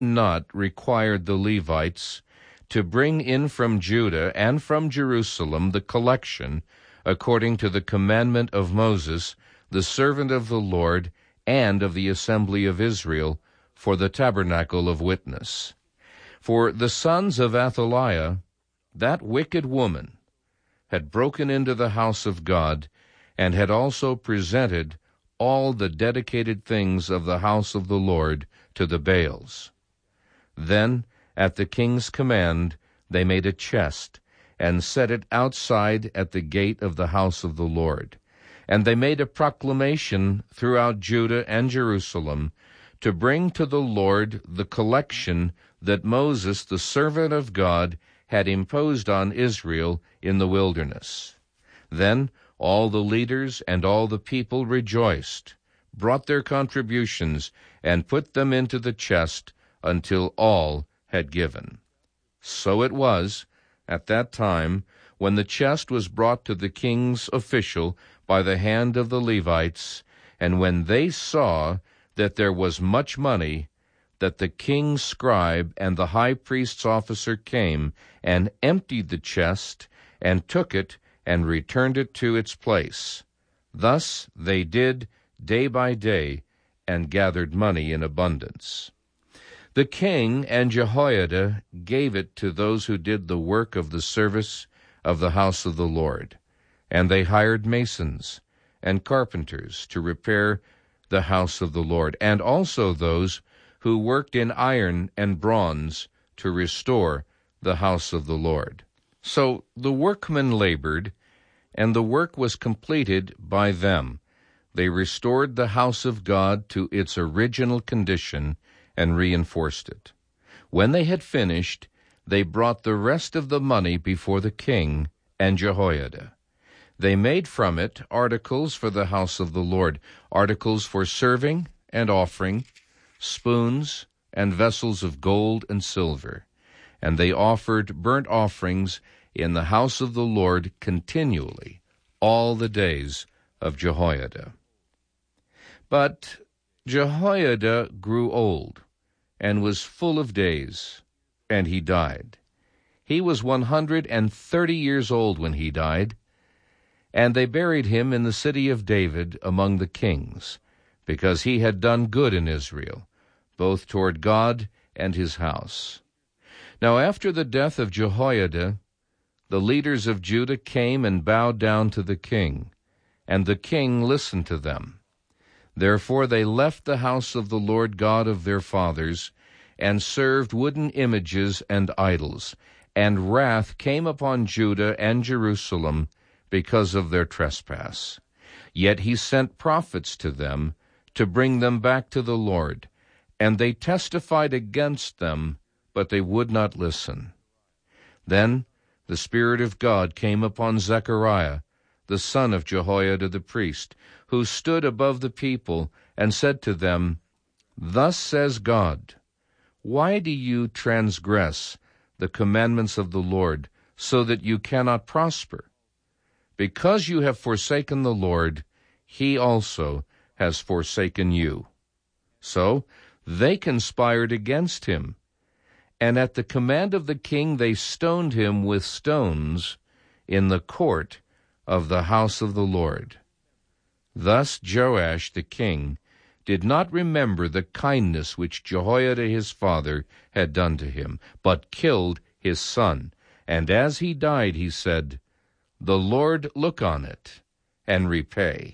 not required the Levites to bring in from Judah and from Jerusalem the collection according to the commandment of Moses, the servant of the Lord, and of the assembly of Israel, for the tabernacle of witness. For the sons of Athaliah, that wicked woman, had broken into the house of God, and had also presented all the dedicated things of the house of the Lord to the Baals. Then, at the king's command, they made a chest, and set it outside at the gate of the house of the Lord. And they made a proclamation throughout Judah and Jerusalem to bring to the Lord the collection that Moses, the servant of God, had imposed on Israel in the wilderness. Then all the leaders and all the people rejoiced, brought their contributions, and put them into the chest until all had given. So it was, at that time, when the chest was brought to the king's official by the hand of the Levites, and when they saw that there was much money, that the king's scribe and the high priest's officer came and emptied the chest, and took it, and returned it to its place. Thus they did day by day, and gathered money in abundance. The king and Jehoiada gave it to those who did the work of the service of the house of the Lord, and they hired masons and carpenters to repair the house of the Lord, and also those who worked in iron and bronze to restore the house of the Lord. So the workmen labored, and the work was completed by them. They restored the house of God to its original condition and reinforced it. When they had finished, they brought the rest of the money before the king and Jehoiada. They made from it articles for the house of the Lord, articles for serving and offering, spoons and vessels of gold and silver. And they offered burnt offerings in the house of the Lord continually, all the days of Jehoiada. But Jehoiada grew old, and was full of days, and he died. He was 130 years old when he died, and they buried him in the city of David among the kings, because he had done good in Israel, both toward God and his house. Now after the death of Jehoiada, the leaders of Judah came and bowed down to the king, and the king listened to them. Therefore they left the house of the Lord God of their fathers, and served wooden images and idols, and wrath came upon Judah and Jerusalem because of their trespass. Yet he sent prophets to them to bring them back to the Lord, and they testified against them, but they would not listen. Then the Spirit of God came upon Zechariah, the son of Jehoiada the priest, who stood above the people, and said to them, Thus says God, Why do you transgress the commandments of the Lord, so that you cannot prosper? Because you have forsaken the Lord, he also has forsaken you. So they conspired against him, and at the command of the king they stoned him with stones in the court of the house of the Lord. Thus Joash the king did not remember the kindness which Jehoiada his father had done to him, but killed his son. And as he died, he said, The Lord look on it and repay.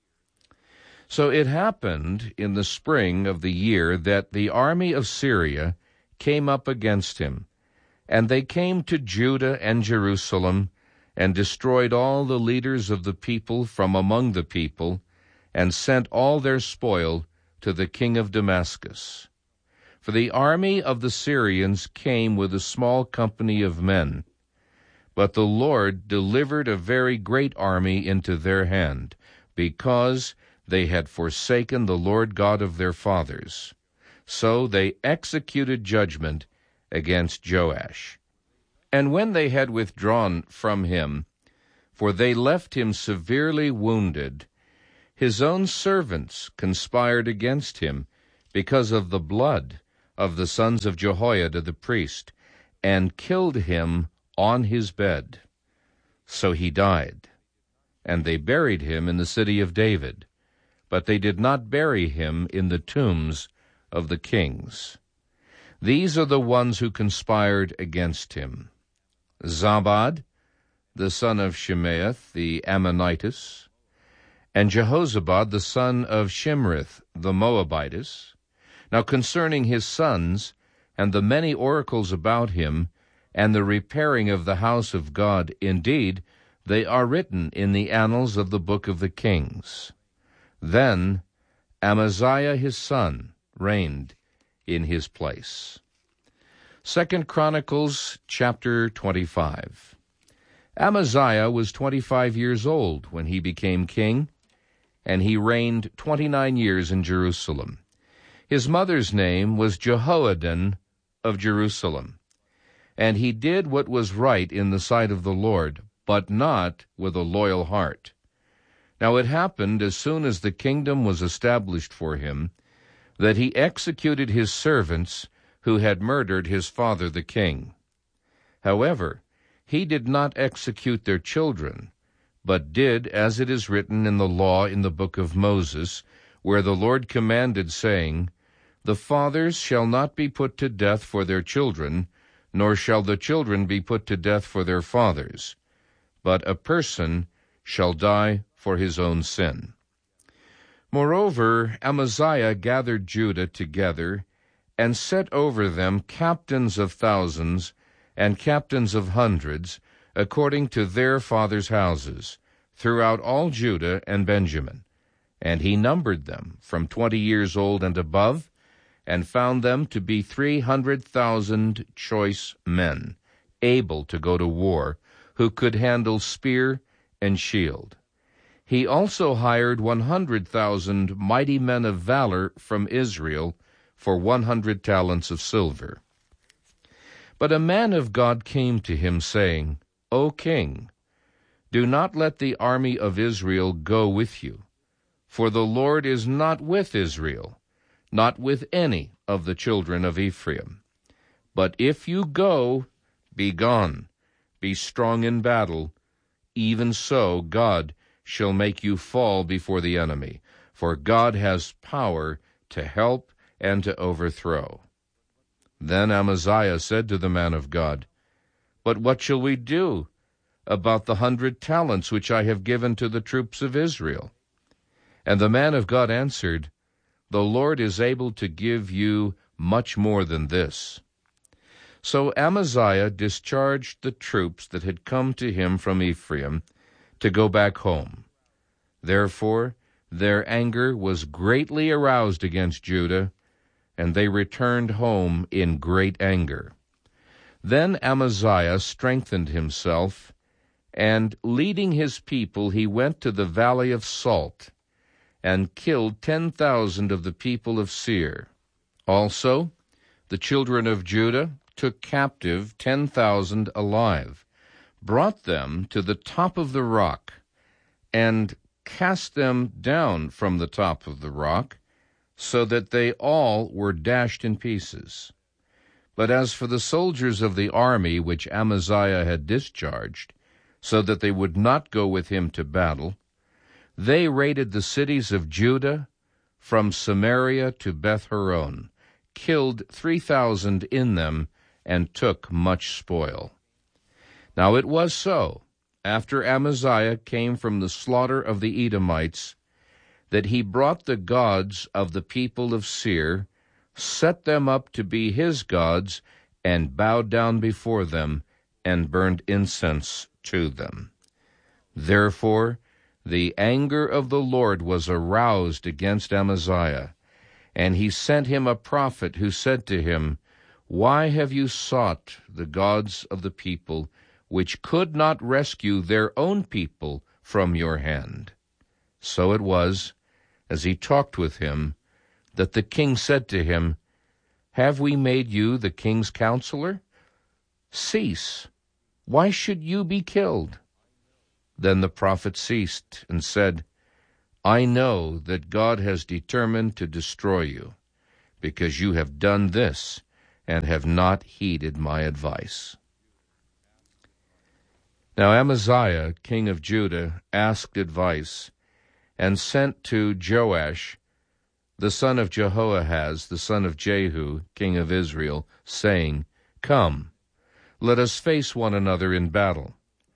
So it happened in the spring of the year that the army of Syria came up against him, and they came to Judah and Jerusalem, and destroyed all the leaders of the people from among the people, and sent all their spoil to the king of Damascus. For the army of the Syrians came with a small company of men, but the Lord delivered a very great army into their hand, because they had forsaken the Lord God of their fathers. So they executed judgment against Joash. And when they had withdrawn from him, for they left him severely wounded, his own servants conspired against him because of the blood of the sons of Jehoiada the priest, and killed him on his bed. So he died. And they buried him in the city of David, but they did not bury him in the tombs of the kings. These are the ones who conspired against him: Zabad, the son of Shimeath the Ammonitess, and Jehozabad, the son of Shimrith the Moabitess. Now concerning his sons, and the many oracles about him, and the repairing of the house of God, indeed, they are written in the annals of the book of the kings. Then Amaziah his son reigned in his place. 2 Chronicles chapter 25. Amaziah was 25 years old when he became king, and he reigned 29 years in Jerusalem. His mother's name was Jehoaddan of Jerusalem. And he did what was right in the sight of the Lord, but not with a loyal heart. Now it happened, as soon as the kingdom was established for him, that he executed his servants who had murdered his father the king. However, he did not execute their children, but did as it is written in the law in the book of Moses, where the Lord commanded, saying, "The fathers shall not be put to death for their children, nor shall the children be put to death for their fathers, but a person shall die for his own sin." Moreover, Amaziah gathered Judah together, and set over them captains of thousands and captains of hundreds, according to their fathers' houses, throughout all Judah and Benjamin. And he numbered them from 20 years old and above, and found them to be 300,000 choice men, able to go to war, who could handle spear and shield. He also hired 100,000 mighty men of valor from Israel for 100 talents of silver. But a man of God came to him, saying, "O king, do not let the army of Israel go with you, for the Lord is not with Israel, not with any of the children of Ephraim. But if you go, be gone, be strong in battle. Even so God shall make you fall before the enemy, for God has power to help and to overthrow." Then Amaziah said to the man of God, "But what shall we do about the 100 talents which I have given to the troops of Israel?" And the man of God answered, "The Lord is able to give you much more than this." So Amaziah discharged the troops that had come to him from Ephraim to go back home. Therefore their anger was greatly aroused against Judah, and they returned home in great anger. Then Amaziah strengthened himself, and leading his people he went to the valley of Salt, and killed 10,000 of the people of Seir. Also the children of Judah took captive 10,000 alive, brought them to the top of the rock, and cast them down from the top of the rock, so that they all were dashed in pieces. But as for the soldiers of the army which Amaziah had discharged, so that they would not go with him to battle, they raided the cities of Judah from Samaria to Beth-horon, killed 3,000 in them, and took much spoil. Now it was so, after Amaziah came from the slaughter of the Edomites, that he brought the gods of the people of Seir, set them up to be his gods, and bowed down before them, and burned incense to them. Therefore the anger of the Lord was aroused against Amaziah, and he sent him a prophet who said to him, "Why have you sought the gods of the people, which could not rescue their own people from your hand?" So it was, as he talked with him, that the king said to him, "Have we made you the king's counselor? Cease. Why should you be killed?" Then the prophet ceased and said, "I know that God has determined to destroy you, because you have done this and have not heeded my advice." Now Amaziah, king of Judah, asked advice, and sent to Joash, the son of Jehoahaz, the son of Jehu, king of Israel, saying, "Come, let us face one another in battle."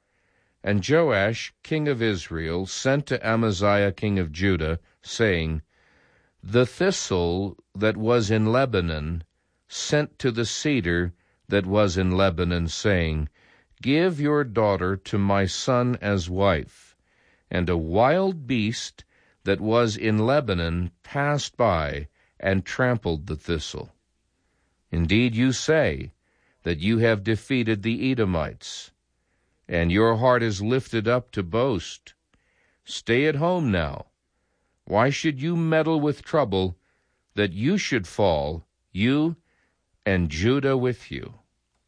And Joash, king of Israel, sent to Amaziah, king of Judah, saying, "The thistle that was in Lebanon sent to the cedar that was in Lebanon, saying, Give your daughter to my son as wife. And a wild beast that was in Lebanon passed by and trampled the thistle. Indeed, you say that you have defeated the Edomites, and your heart is lifted up to boast. Stay at home now. Why should you meddle with trouble, that you should fall, you and Judah with you?"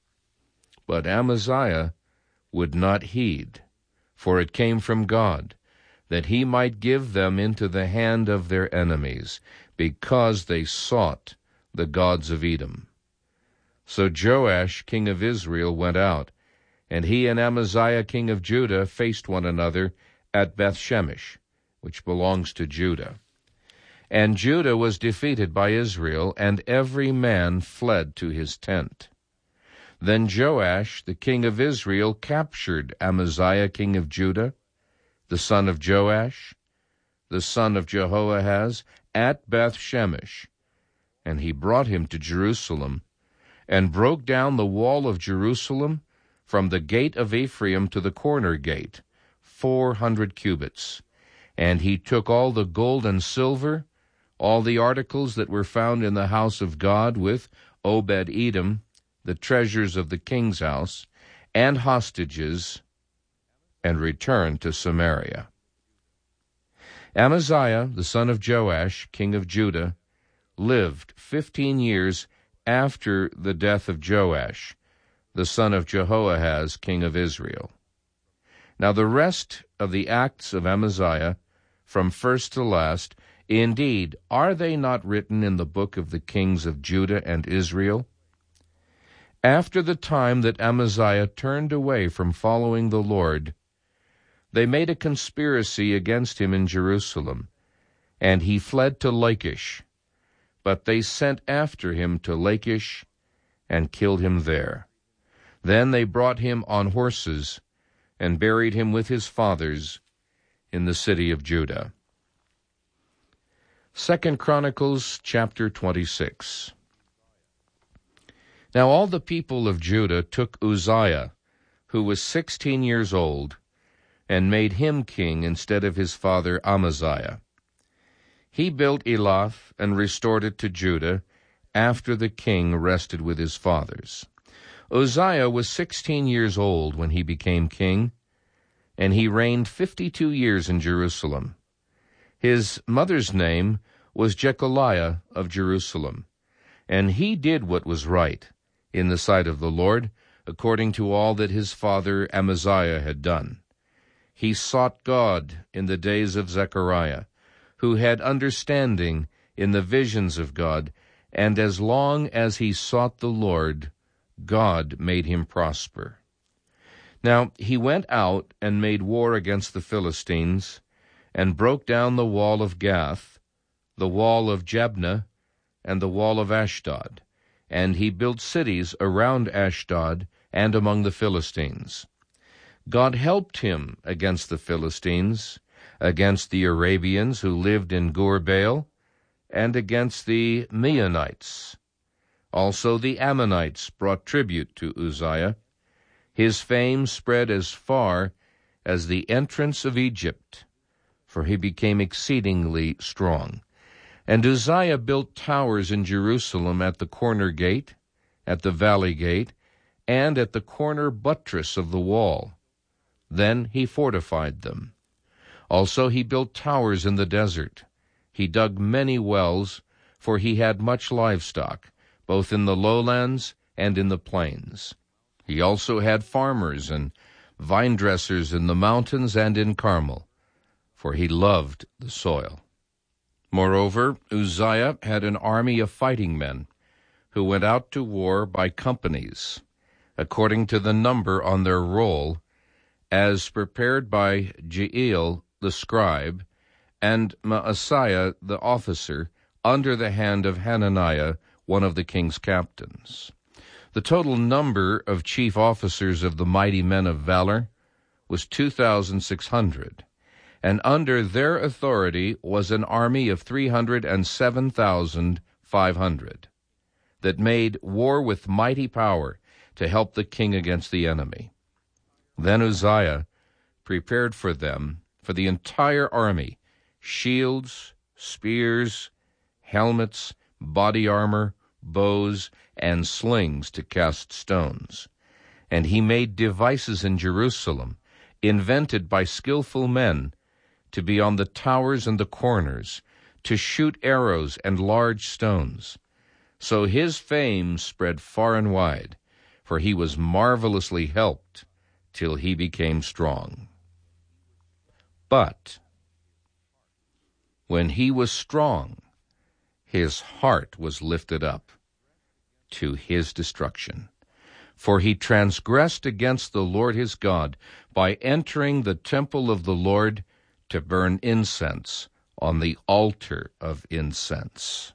But Amaziah would not heed, for it came from God, that he might give them into the hand of their enemies, because they sought the gods of Edom. So Joash, king of Israel, went out, and he and Amaziah, king of Judah, faced one another at Bethshemesh, which belongs to Judah. And Judah was defeated by Israel, and every man fled to his tent. Then Joash, the king of Israel, captured Amaziah, king of Judah, the son of Joash, the son of Jehoahaz, at Bethshemesh, and he brought him to Jerusalem, and broke down the wall of Jerusalem from the gate of Ephraim to the corner gate, 400 cubits. And he took all the gold and silver, all the articles that were found in the house of God with Obed-Edom, the treasures of the king's house, and hostages, and returned to Samaria. Amaziah, the son of Joash, king of Judah, lived 15 years after the death of Joash, the son of Jehoahaz, king of Israel. Now the rest of the acts of Amaziah, from first to last, indeed, are they not written in the book of the kings of Judah and Israel? After the time that Amaziah turned away from following the Lord, they made a conspiracy against him in Jerusalem, and he fled to Lachish. But they sent after him to Lachish and killed him there. Then they brought him on horses and buried him with his fathers in the city of Judah. 2 Chronicles chapter 26. Now all the people of Judah took Uzziah, who was 16 years old, and made him king instead of his father Amaziah. He built Elath and restored it to Judah, after the king rested with his fathers. Uzziah was 16 years old when he became king, and he reigned 52 years in Jerusalem. His mother's name was Jecholiah of Jerusalem, and he did what was right in the sight of the Lord, according to all that his father Amaziah had done. He sought God in the days of Zechariah, who had understanding in the visions of God, and as long as he sought the Lord, God made him prosper. Now he went out and made war against the Philistines, and broke down the wall of Gath, the wall of Jabneh, and the wall of Ashdod, and he built cities around Ashdod and among the Philistines. God helped him against the Philistines, against the Arabians who lived in Gur-baal, and against the Meunites. Also the Ammonites brought tribute to Uzziah. His fame spread as far as the entrance of Egypt, for he became exceedingly strong. And Uzziah built towers in Jerusalem at the corner gate, at the valley gate, and at the corner buttress of the wall. Then he fortified them. Also he built towers in the desert. He dug many wells, for he had much livestock, both in the lowlands and in the plains. He also had farmers and vine dressers in the mountains and in Carmel, for he loved the soil. Moreover, Uzziah had an army of fighting men who went out to war by companies, according to the number on their roll, as prepared by Jeiel the scribe and Maaseiah the officer, under the hand of Hananiah, one of the king's captains. The total number of chief officers of the mighty men of valor was 2,600, and under their authority was an army of 307,500, that made war with mighty power to help the king against the enemy. Then Uzziah prepared for them, for the entire army, shields, spears, helmets, body armor, bows, and slings to cast stones. And he made devices in Jerusalem, invented by skillful men, to be on the towers and the corners, to shoot arrows and large stones. So his fame spread far and wide, for he was marvelously helped till he became strong. But when he was strong, his heart was lifted up to his destruction. For he transgressed against the Lord his God by entering the temple of the Lord to burn incense on the altar of incense.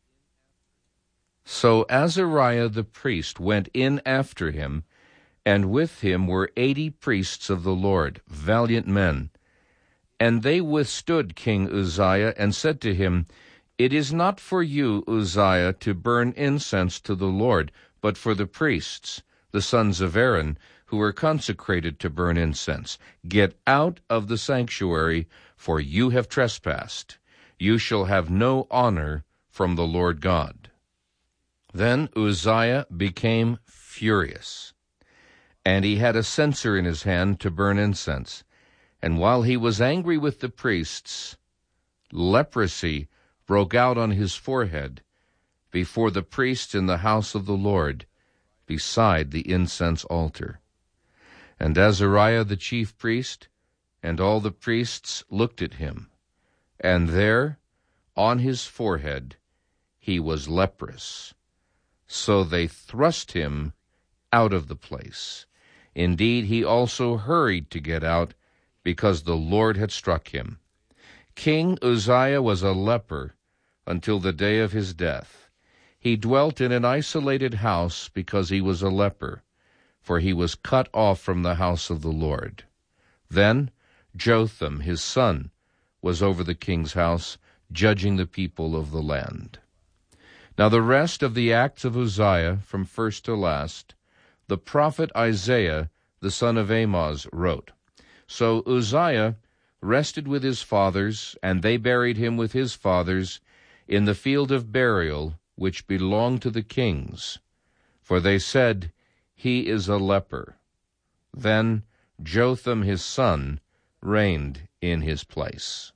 So Azariah the priest went in after him, and with him were 80 priests of the Lord, valiant men. And they withstood King Uzziah, and said to him, It is not for you, Uzziah, to burn incense to the Lord, but for the priests, the sons of Aaron, who are consecrated to burn incense. Get out of the sanctuary, for you have trespassed. You shall have no honor from the Lord God. Then Uzziah became furious, and he had a censer in his hand to burn incense. And while he was angry with the priests, leprosy broke out on his forehead before the priests in the house of the Lord, beside the incense altar. And Azariah the chief priest and all the priests looked at him, and there, on his forehead, he was leprous. So they thrust him out of the place. Indeed, he also hurried to get out, because the Lord had struck him. King Uzziah was a leper until the day of his death. He dwelt in an isolated house because he was a leper, for he was cut off from the house of the Lord. Then Jotham, his son, was over the king's house, judging the people of the land. Now the rest of the acts of Uzziah, from first to last, the prophet Isaiah, the son of Amoz, wrote. So Uzziah rested with his fathers, and they buried him with his fathers in the field of burial which belonged to the kings. For they said, He is a leper. Then Jotham his son reigned in his place.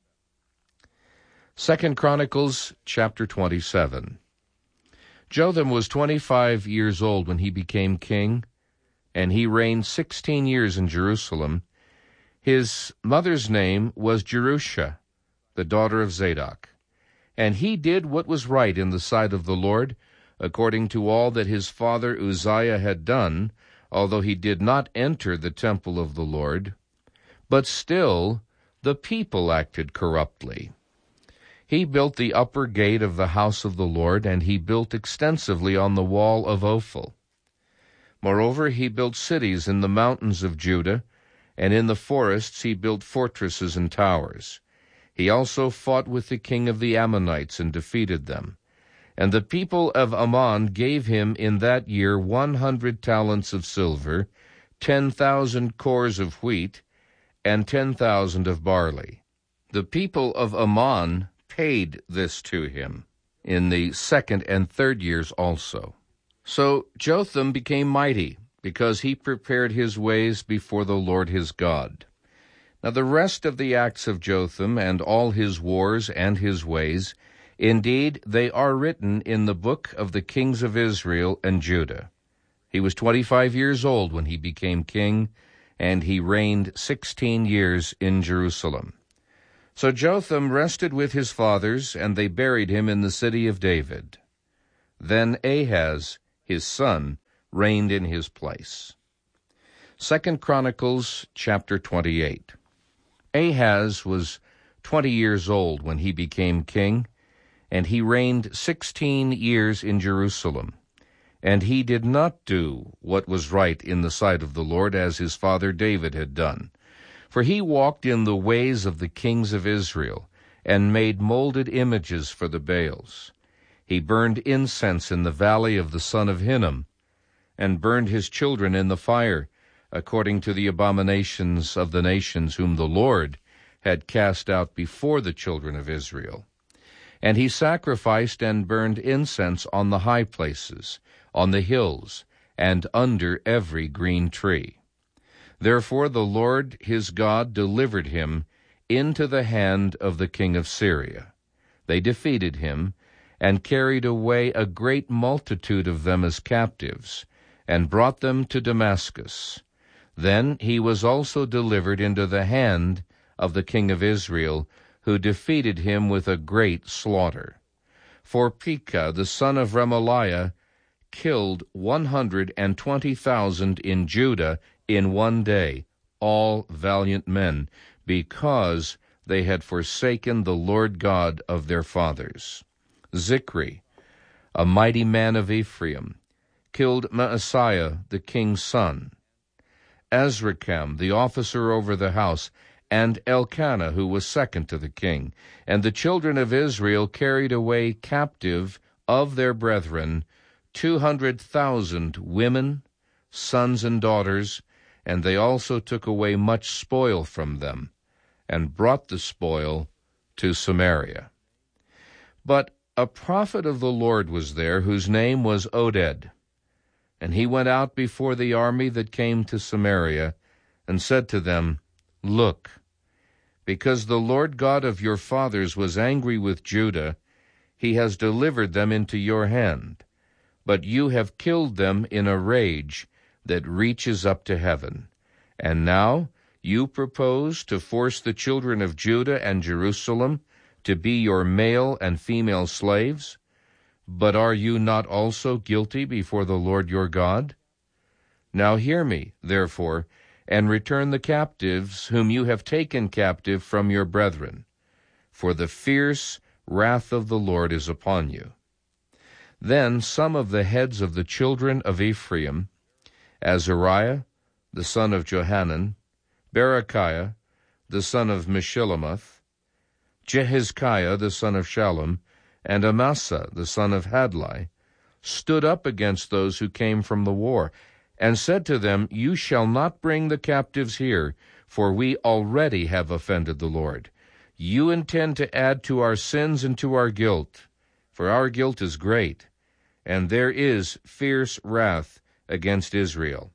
2 Chronicles chapter 27. Jotham was 25 years old when he became king, and he reigned 16 years in Jerusalem. His mother's name was Jerusha, the daughter of Zadok. And he did what was right in the sight of the Lord, according to all that his father Uzziah had done, although he did not enter the temple of the Lord. But still the people acted corruptly. He built the upper gate of the house of the Lord, and he built extensively on the wall of Ophel. Moreover, he built cities in the mountains of Judah, and in the forests he built fortresses and towers. He also fought with the king of the Ammonites and defeated them. And the people of Ammon gave him in that year 100 talents of silver, 10,000 cores of wheat, and 10,000 of barley. The people of Ammon paid this to him in the second and third years also. So Jotham became mighty, because he prepared his ways before the Lord his God. Now the rest of the acts of Jotham, and all his wars and his ways, indeed they are written in the book of the kings of Israel and Judah. He was 25 years old when he became king, and he reigned 16 years in Jerusalem. So Jotham rested with his fathers, and they buried him in the city of David. Then Ahaz, his son, reigned in his place. 2 Chronicles chapter 28. Ahaz was 20 years old when he became king, and he reigned 16 years in Jerusalem. And he did not do what was right in the sight of the Lord, as his father David had done. For he walked in the ways of the kings of Israel, and made molded images for the Baals. He burned incense in the valley of the son of Hinnom, and burned his children in the fire, according to the abominations of the nations whom the Lord had cast out before the children of Israel. And he sacrificed and burned incense on the high places, on the hills, and under every green tree. Therefore the Lord his God delivered him into the hand of the king of Syria. They defeated him, and carried away a great multitude of them as captives, and brought them to Damascus. Then he was also delivered into the hand of the king of Israel, who defeated him with a great slaughter. For Pekah the son of Remaliah killed 120,000 in Judah in one day, all valiant men, because they had forsaken the Lord God of their fathers. Zikri, a mighty man of Ephraim, killed Maaseiah the king's son. Azrikam, the officer over the house, and Elkanah, who was second to the king. And the children of Israel carried away captive of their brethren 200,000 women, sons, and daughters, and they also took away much spoil from them, and brought the spoil to Samaria. But a prophet of the Lord was there, whose name was Oded. And he went out before the army that came to Samaria, and said to them, Look, because the Lord God of your fathers was angry with Judah, he has delivered them into your hand. But you have killed them in a rage that reaches up to heaven. And now you propose to force the children of Judah and Jerusalem to be your male and female slaves? But are you not also guilty before the Lord your God? Now hear me, therefore, and return the captives whom you have taken captive from your brethren, for the fierce wrath of the Lord is upon you. Then some of the heads of the children of Ephraim, Azariah, the son of Johanan, Berechiah, the son of Meshillemoth, Jehizkiah, the son of Shallum, and Amasa, the son of Hadlai, stood up against those who came from the war, and said to them, You shall not bring the captives here, for we already have offended the Lord. You intend to add to our sins and to our guilt, for our guilt is great, and there is fierce wrath against Israel.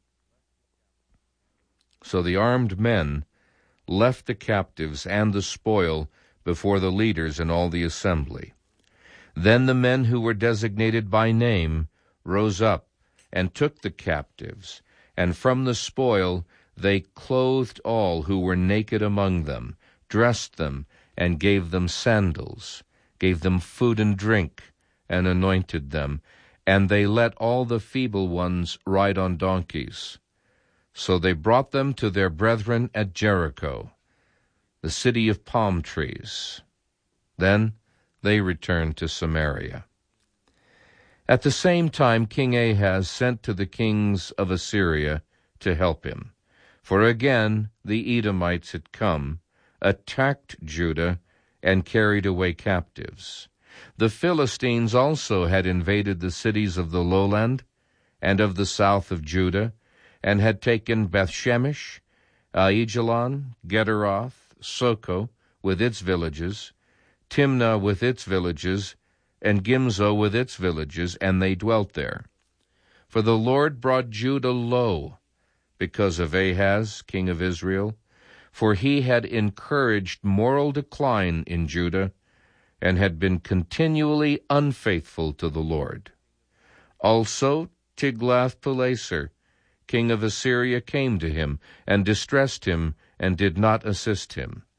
So the armed men left the captives and the spoil before the leaders and all the assembly. Then the men who were designated by name rose up and took the captives, and from the spoil they clothed all who were naked among them, dressed them, and gave them sandals, gave them food and drink, and anointed them, and they let all the feeble ones ride on donkeys. So they brought them to their brethren at Jericho, the city of palm trees. Then they returned to Samaria. At the same time King Ahaz sent to the kings of Assyria to help him. For again the Edomites had come, attacked Judah, and carried away captives. The Philistines also had invaded the cities of the lowland and of the south of Judah, and had taken Bethshemesh, Aijalon, Gederoth, Soko with its villages, Timnah with its villages, and Gimzo with its villages, and they dwelt there. For the Lord brought Judah low because of Ahaz, king of Israel, for he had encouraged moral decline in Judah, and had been continually unfaithful to the Lord. Also Tiglath-Pileser, king of Assyria, came to him, and distressed him, and did not assist him.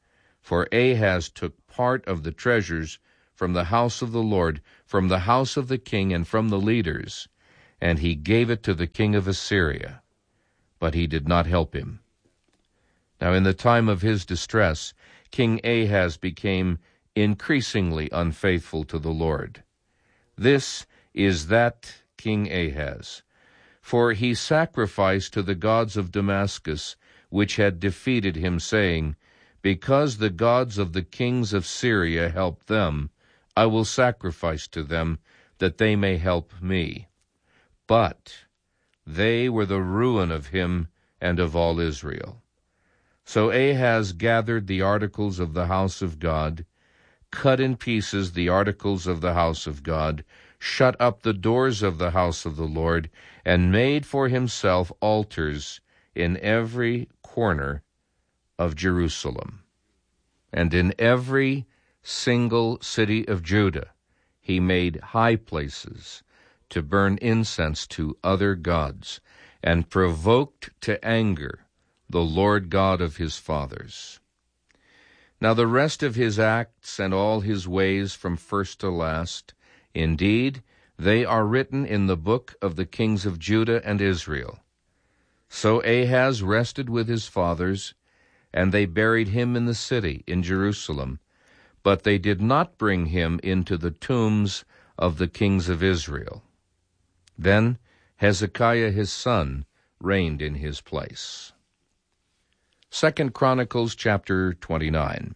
For Ahaz took part of the treasures from the house of the Lord, from the house of the king, and from the leaders, and he gave it to the king of Assyria. But he did not help him. Now in the time of his distress, King Ahaz became increasingly unfaithful to the Lord. This is that King Ahaz. For he sacrificed to the gods of Damascus, which had defeated him, saying, Because the gods of the kings of Syria helped them, I will sacrifice to them, that they may help me. But they were the ruin of him and of all Israel. So Ahaz gathered the articles of the house of God, cut in pieces the articles of the house of God, shut up the doors of the house of the Lord, and made for himself altars in every corner of Jerusalem. And in every single city of Judah he made high places to burn incense to other gods, and provoked to anger the Lord God of his fathers. Now the rest of his acts and all his ways from first to last, indeed, they are written in the book of the kings of Judah and Israel. So Ahaz rested with his fathers, and they buried him in the city, in Jerusalem. But they did not bring him into the tombs of the kings of Israel. Then Hezekiah his son reigned in his place. 2 Chronicles chapter 29.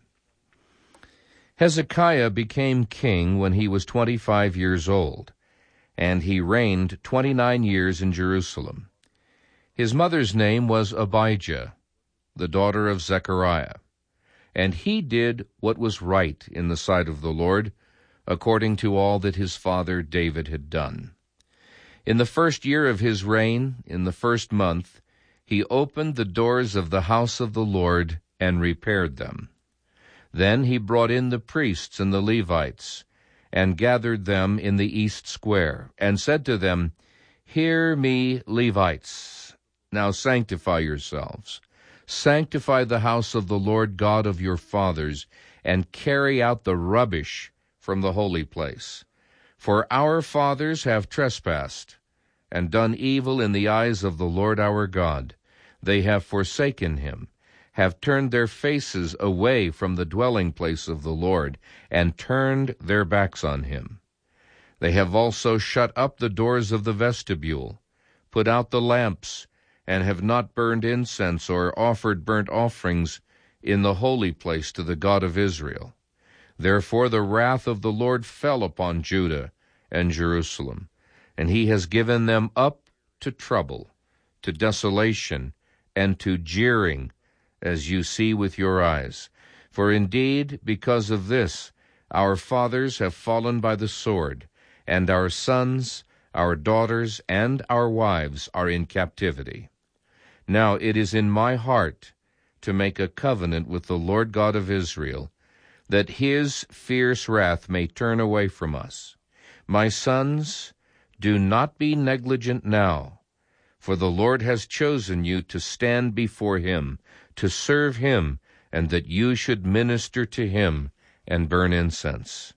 Hezekiah became king when he was 25 years old, and he reigned 29 years in Jerusalem. His mother's name was Abijah, the daughter of Zechariah, and he did what was right in the sight of the Lord, according to all that his father David had done. In the first year of his reign, in the first month, he opened the doors of the house of the Lord and repaired them. Then he brought in the priests and the Levites, and gathered them in the east square, and said to them, Hear me, Levites, now sanctify yourselves. Sanctify the house of the Lord God of your fathers, and carry out the rubbish from the holy place. For our fathers have trespassed, and done evil in the eyes of the Lord our God. They have forsaken him, have turned their faces away from the dwelling place of the Lord, and turned their backs on him. They have also shut up the doors of the vestibule, put out the lamps, and have not burned incense or offered burnt offerings in the holy place to the God of Israel. Therefore the wrath of the Lord fell upon Judah and Jerusalem, and he has given them up to trouble, to desolation, and to jeering, as you see with your eyes. For indeed, because of this, our fathers have fallen by the sword, and our sons, our daughters, and our wives are in captivity. Now it is in my heart to make a covenant with the Lord God of Israel, that his fierce wrath may turn away from us. My sons, do not be negligent now, for the Lord has chosen you to stand before him, to serve him, and that you should minister to him and burn incense.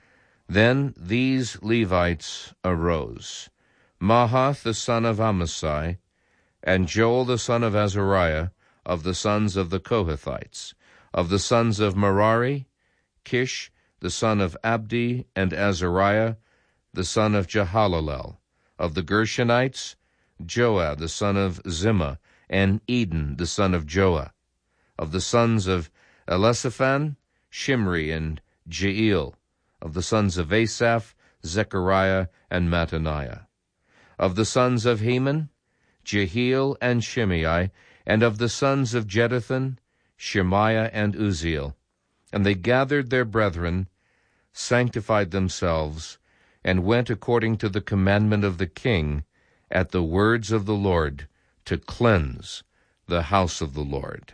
Then these Levites arose, Mahath the son of Amasai, and Joel the son of Azariah, of the sons of the Kohathites, of the sons of Merari, Kish the son of Abdi, and Azariah the son of Jehalalel, of the Gershonites, Joah the son of Zimmah, and Eden the son of Joah, of the sons of Elisaphan, Shimri, and Jeiel, of the sons of Asaph, Zechariah, and Mattaniah, of the sons of Heman, Jehiel and Shimei, and of the sons of Jeduthun, Shemaiah and Uzziel. And they gathered their brethren, sanctified themselves, and went according to the commandment of the king, at the words of the Lord, to cleanse the house of the Lord.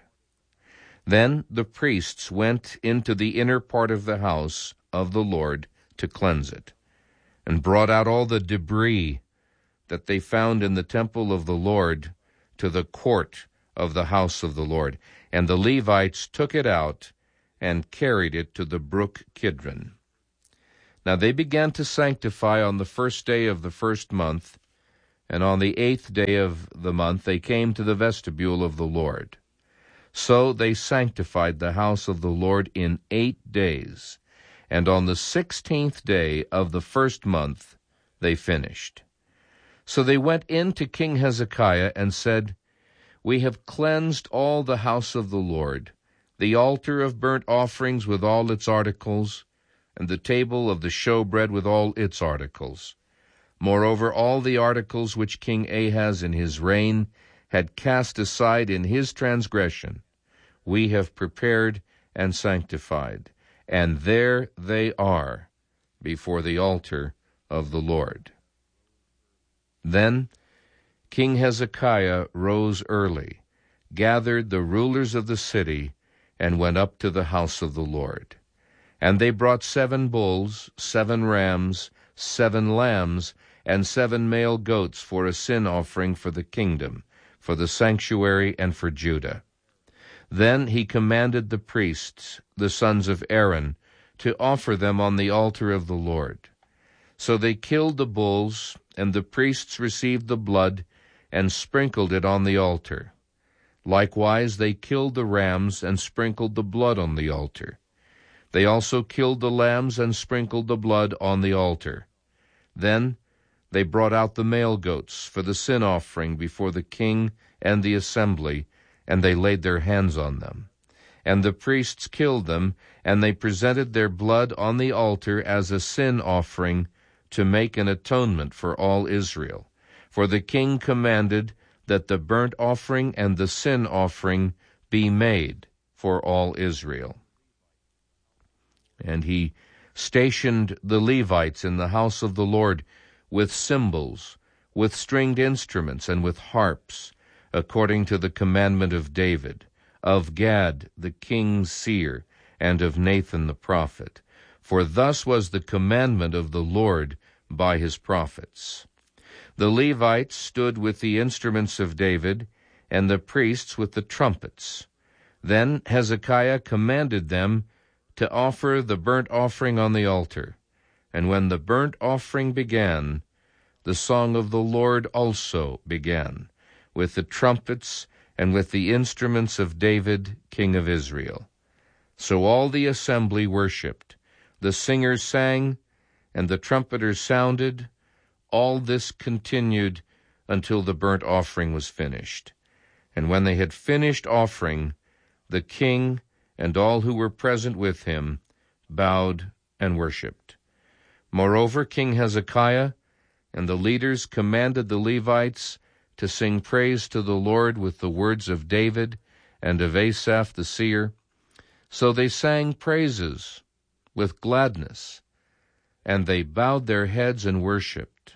Then the priests went into the inner part of the house of the Lord to cleanse it, and brought out all the debris that they found in the temple of the Lord to the court of the house of the Lord. And the Levites took it out and carried it to the brook Kidron. Now they began to sanctify on the 1st day of the 1st month, and on the 8th day of the month they came to the vestibule of the Lord. So they sanctified the house of the Lord in 8 days, and on the 16th day of the 1st month they finished. So they went in to King Hezekiah and said, "We have cleansed all the house of the Lord, the altar of burnt offerings with all its articles, and the table of the showbread with all its articles. Moreover, all the articles which King Ahaz in his reign had cast aside in his transgression, we have prepared and sanctified, and there they are before the altar of the Lord." Then King Hezekiah rose early, gathered the rulers of the city, and went up to the house of the Lord. And they brought 7 bulls, 7 rams, 7 lambs, and 7 male goats for a sin offering for the kingdom, for the sanctuary, and for Judah. Then he commanded the priests, the sons of Aaron, to offer them on the altar of the Lord. So they killed the bulls, and the priests received the blood and sprinkled it on the altar. Likewise they killed the rams and sprinkled the blood on the altar. They also killed the lambs and sprinkled the blood on the altar. Then they brought out the male goats for the sin offering before the king and the assembly, and they laid their hands on them. And the priests killed them, and they presented their blood on the altar as a sin offering to make an atonement for all Israel. For the king commanded that the burnt offering and the sin offering be made for all Israel. And he stationed the Levites in the house of the Lord with cymbals, with stringed instruments, and with harps, according to the commandment of David, of Gad the king's seer, and of Nathan the prophet. For thus was the commandment of the Lord by his prophets. The Levites stood with the instruments of David, and the priests with the trumpets. Then Hezekiah commanded them to offer the burnt offering on the altar. And when the burnt offering began, the song of the Lord also began, with the trumpets and with the instruments of David, king of Israel. So all the assembly worshipped. The singers sang, and the trumpeters sounded. All this continued until the burnt offering was finished. And when they had finished offering, the king and all who were present with him bowed and worshipped. Moreover, King Hezekiah and the leaders commanded the Levites to sing praise to the Lord with the words of David and of Asaph the seer. So they sang praises with gladness, and they bowed their heads and worshipped.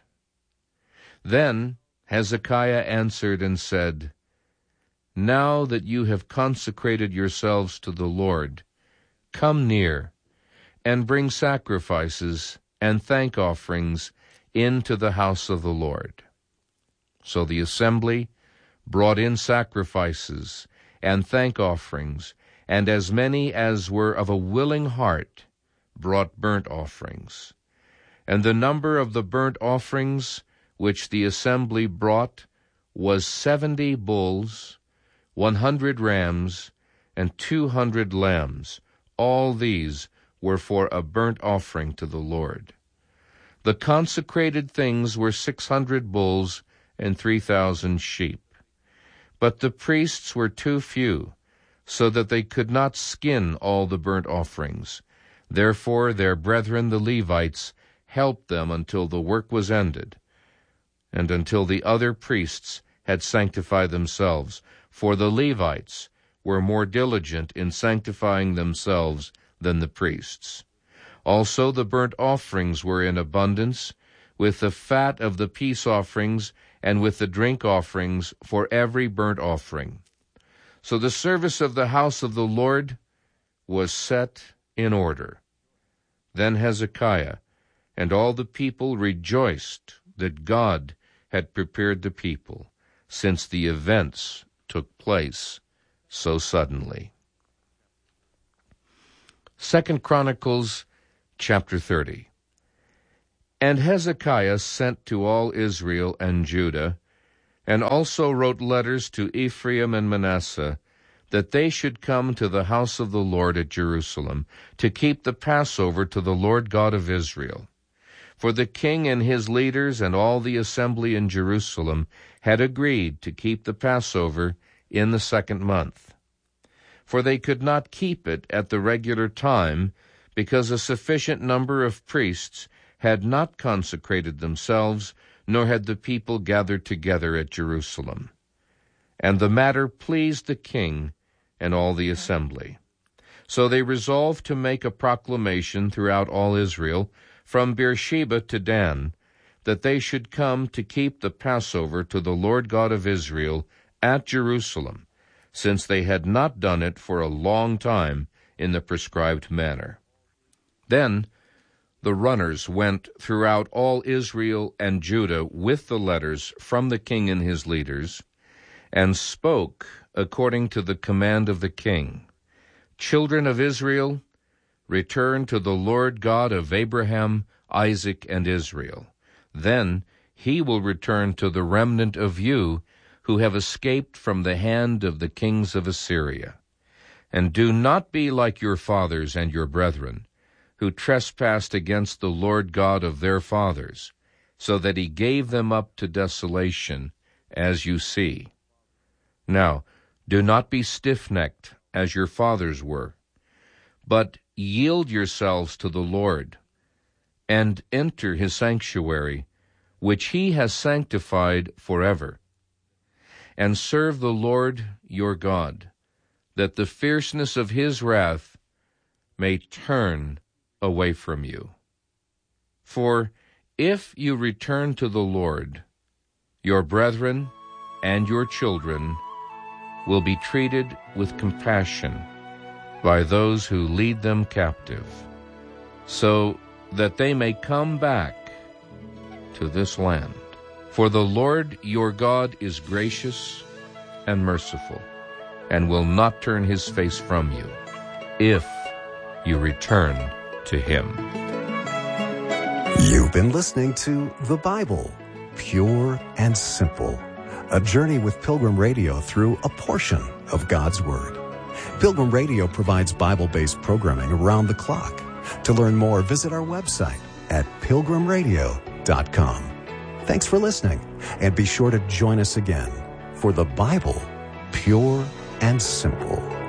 Then Hezekiah answered and said, "Now that you have consecrated yourselves to the Lord, come near, and bring sacrifices and thank offerings into the house of the Lord." So the assembly brought in sacrifices and thank offerings, and as many as were of a willing heart brought burnt offerings. And the number of the burnt offerings which the assembly brought was 70 bulls, 100 rams, and 200 lambs. All these were for a burnt offering to the Lord. The consecrated things were 600 bulls and 3,000 sheep. But the priests were too few, so that they could not skin all the burnt offerings. Therefore their brethren the Levites helped them until the work was ended, and until the other priests had sanctified themselves. For the Levites were more diligent in sanctifying themselves than the priests. Also the burnt offerings were in abundance, with the fat of the peace offerings, and with the drink offerings for every burnt offering. So the service of the house of the Lord was set in order. Then Hezekiah and all the people rejoiced that God had prepared the people, since the events took place so suddenly. 2 Chronicles chapter 30. And Hezekiah sent to all Israel and Judah, and also wrote letters to Ephraim and Manasseh, that they should come to the house of the Lord at Jerusalem, to keep the Passover to the Lord God of Israel. For the king and his leaders and all the assembly in Jerusalem had agreed to keep the Passover in the 2nd month. For they could not keep it at the regular time, because a sufficient number of priests had not consecrated themselves, nor had the people gathered together at Jerusalem. And the matter pleased the king and all the assembly. So they resolved to make a proclamation throughout all Israel, from Beersheba to Dan, that they should come to keep the Passover to the Lord God of Israel at Jerusalem, since they had not done it for a long time in the prescribed manner. Then the runners went throughout all Israel and Judah with the letters from the king and his leaders, and spoke according to the command of the king. Children of Israel, return to the Lord God of Abraham, Isaac, and Israel. Then he will return to the remnant of you who have escaped from the hand of the kings of Assyria. And do not be like your fathers and your brethren, who trespassed against the Lord God of their fathers, so that he gave them up to desolation, as you see. Now, do not be stiff-necked, as your fathers were, but yield yourselves to the Lord, and enter his sanctuary, which he has sanctified forever, and serve the Lord your God, that the fierceness of his wrath may turn away from you. For if you return to the Lord, your brethren and your children will be treated with compassion by those who lead them captive, so that they may come back to this land. For the Lord your God is gracious and merciful, and will not turn his face from you, if you return to him. You've been listening to The Bible, Pure and Simple, a journey with Pilgrim Radio through a portion of God's Word. Pilgrim Radio provides Bible-based programming around the clock. To learn more, visit our website at pilgrimradio.com. Thanks for listening, and be sure to join us again for The Bible, Pure and Simple.